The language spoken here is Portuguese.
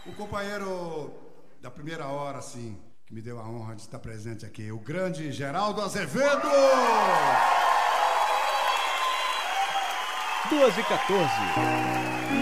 O companheiro da primeira hora, assim, que me deu a honra de estar presente aqui, o grande Geraldo Azevedo! 2h14.